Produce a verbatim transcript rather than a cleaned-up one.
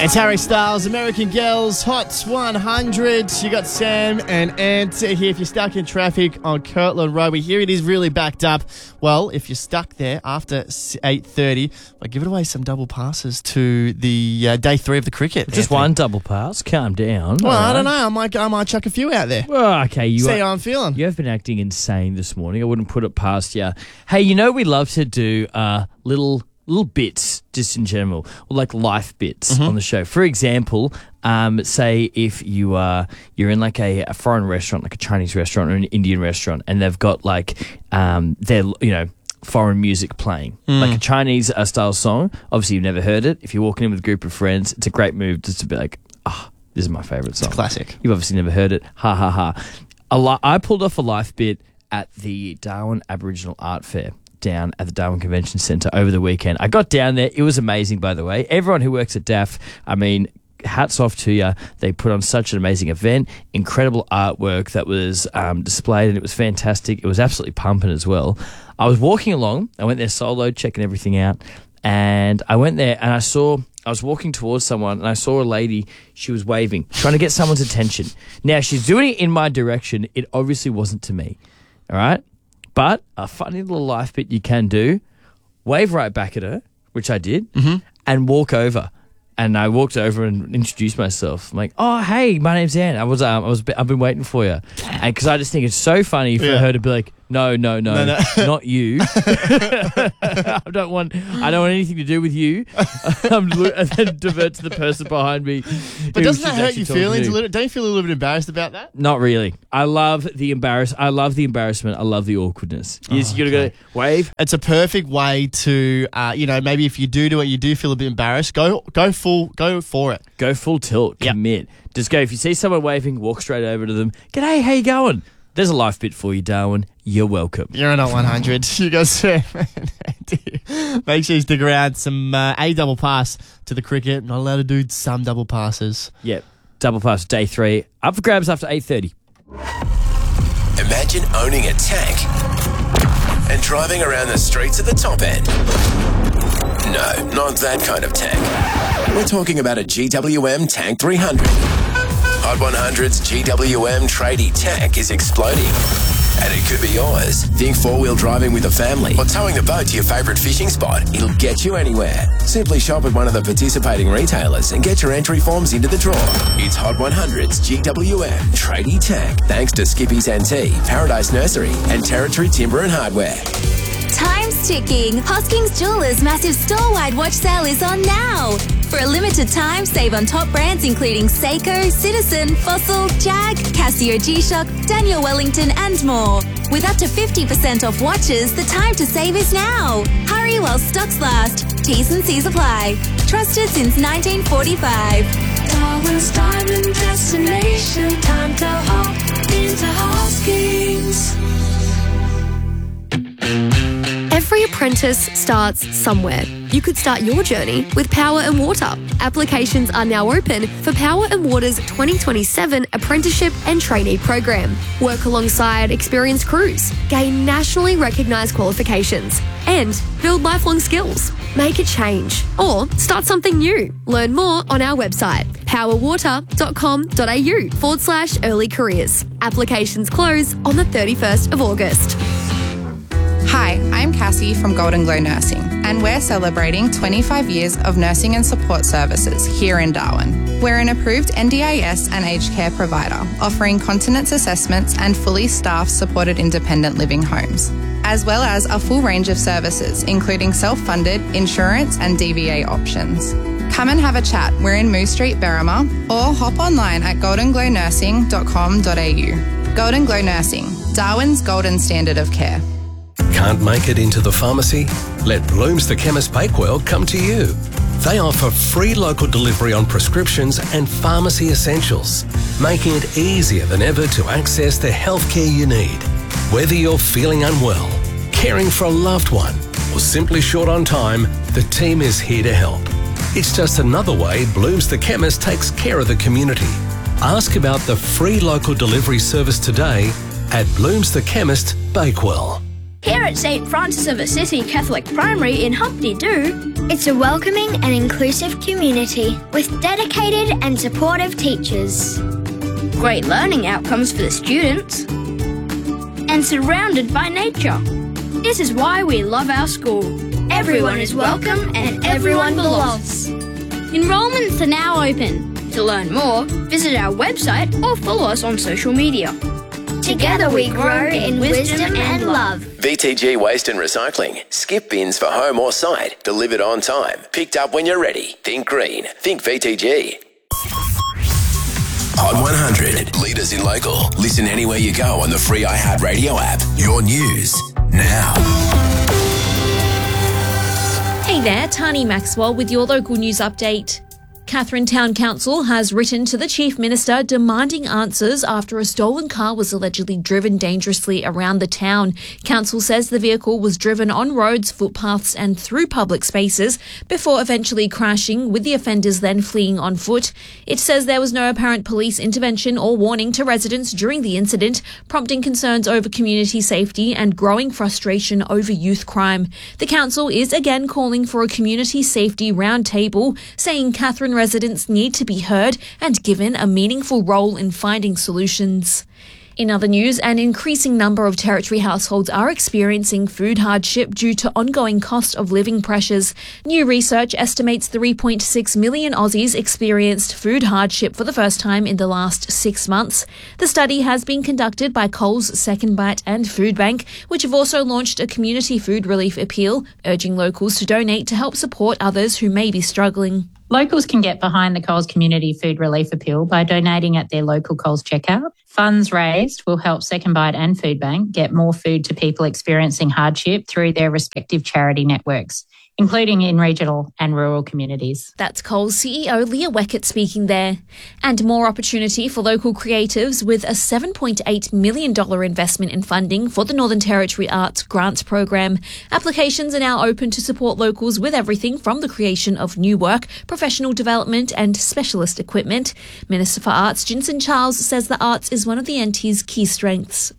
It's Harry Styles, American Girls, Hot one hundred. You got Sam and Ant here. If you're stuck in traffic on Kirtland Road, we hear it is really backed up. Well, if you're stuck there after eight thirty, I'll give it away some double passes to the uh, day three of the cricket. Just Anthony. one double pass. Calm down. Well, All I don't right. know. I might, I might chuck a few out there. Well, okay. You See are, how I'm feeling. You have been acting insane this morning. I wouldn't put it past you. Hey, you know we love to do uh, little little bits just in general, or like life bits Mm-hmm. on the show. For example, um, say if you are you're in like a, a foreign restaurant, like a Chinese restaurant or an Indian restaurant, and they've got like um, their you know. foreign music playing, Mm. like a Chinese uh, style song. Obviously, you've never heard it. If you're walking in with a group of friends, it's a great move just to be like, ah, oh, this is my favourite song. It's a classic. You've obviously never heard it. Ha, ha, ha. A li- I pulled off a life bit at the Darwin Aboriginal Art Fair down at the Darwin Convention Centre over the weekend. I got down there. It was amazing, by the way. Everyone who works at D A F, I mean, hats off to you. They put on such an amazing event, incredible artwork that was um, displayed, and it was fantastic. It was absolutely pumping as well. I was walking along. I went there solo, checking everything out, and I went there and I saw, I was walking towards someone and I saw a lady, she was waving, trying to get someone's attention. Now, she's doing it in my direction. It obviously wasn't to me, all right? But a funny little life bit you can do, wave right back at her, which I did, Mm-hmm. and walk over. And I walked over and introduced myself. I'm like, "Oh, hey, my name's Anne. I was, um, I was, I've been waiting for you." And because I just think it's so funny for Yeah. her to be like, "No, no, no, No, no. not you. I don't want, I don't want anything to do with you." um, and then divert to the person behind me. But who doesn't that she's hurt actually your talking feelings to. a little? Don't you feel a little bit embarrassed about that? Not really. I love the embarrass. I love the embarrassment. I love the awkwardness. You just gotta okay. go wave. It's a perfect way to, uh, you know, maybe if you do do it, you do feel a bit embarrassed. Go, go full, go for it. Go full tilt. Yep. Commit. Just go. If you see someone waving, walk straight over to them. G'day, how you going? There's a life bit for you, Darwin. You're welcome. You're not one hundred. You go, Sam. Make sure you stick around. Some uh, a double pass to the cricket. Not allowed to do some double passes. Yep. Double pass day three. Up for grabs after eight thirty. Imagine owning a tank and driving around the streets at the top end. No, not that kind of tank. We're talking about a G W M Tank three hundred. Hot one hundred's G W M tradie tank is exploding. And it could be yours. Think four-wheel driving with a family or towing the boat to your favourite fishing spot. It'll get you anywhere. Simply shop at one of the participating retailers and get your entry forms into the draw. It's Hot one hundred's G W M tradie tank, thanks to Skippy's N T, Paradise Nursery and Territory Timber and Hardware. Time's ticking. Hoskins Jewelers' massive store-wide watch sale is on now. For a limited time, save on top brands including Seiko, Citizen, Fossil, Jag, Casio G-Shock, Daniel Wellington and more. With up to fifty percent off watches, the time to save is now. Hurry while stocks last. T's and C's apply. Trusted since nineteen forty-five. Darwin's diamond destination. Time to hop into Hoskins. Every apprentice starts somewhere. You could start your journey with Power and Water. Applications are now open for Power and Water's twenty twenty-seven Apprenticeship and Trainee Program. Work alongside experienced crews, gain nationally recognised qualifications, and build lifelong skills. Make a change or start something new. Learn more on our website, powerwater.com.au forward slash early careers. Applications close on the thirty-first of August. Hi, I'm Cassie from Golden Glow Nursing, and we're celebrating twenty-five years of nursing and support services here in Darwin. We're an approved N D I S and aged care provider, offering continence assessments and fully staffed supported independent living homes, as well as a full range of services, including self-funded, insurance and D V A options. Come and have a chat. We're in Moose Street, Berrima, or hop online at golden glow nursing dot com dot a u. Golden Glow Nursing, Darwin's golden standard of care. Can't make it into the pharmacy? Let Blooms the Chemist Bakewell come to you. They offer free local delivery on prescriptions and pharmacy essentials, making it easier than ever to access the healthcare you need. Whether you're feeling unwell, caring for a loved one, or simply short on time, the team is here to help. It's just another way Blooms the Chemist takes care of the community. Ask about the free local delivery service today at Blooms the Chemist Bakewell. Here at Saint Francis of Assisi Catholic Primary in Humpty Doo, it's a welcoming and inclusive community with dedicated and supportive teachers. Great learning outcomes for the students, and surrounded by nature. This is why we love our school. Everyone is welcome and everyone belongs. Enrollments are now open. To learn more, visit our website or follow us on social media. Together we grow in wisdom and love. V T G Waste and Recycling. Skip bins for home or site. Delivered on time. Picked up when you're ready. Think green. Think V T G. Hot one hundred. Leaders in local. Listen anywhere you go on the free iHeartRadio app. Your news now. Hey there, Tani Maxwell with your local news update. Katherine Town Council has written to the Chief Minister demanding answers after a stolen car was allegedly driven dangerously around the town. Council says the vehicle was driven on roads, footpaths and through public spaces before eventually crashing, with the offenders then fleeing on foot. It says there was no apparent police intervention or warning to residents during the incident, prompting concerns over community safety and growing frustration over youth crime. The council is again calling for a community safety roundtable, saying Katherine residents need to be heard and given a meaningful role in finding solutions. In other news, an increasing number of Territory households are experiencing food hardship due to ongoing cost of living pressures. New research estimates three point six million Aussies experienced food hardship for the first time in the last six months. The study has been conducted by Coles, Second Bite and Food Bank, which have also launched a community food relief appeal, urging locals to donate to help support others who may be struggling. Locals can get behind the Coles Community Food Relief Appeal by donating at their local Coles checkout. Funds raised will help Second Bite and Food Bank get more food to people experiencing hardship through their respective charity networks, including in regional and rural communities. That's Coles C E O Leah Weckett speaking there. And more opportunity for local creatives with a seven point eight million dollars investment in funding for the Northern Territory Arts Grants Program. Applications are now open to support locals with everything from the creation of new work, professional development and specialist equipment. Minister for Arts Jinson Charles says the arts is one of the N T's key strengths.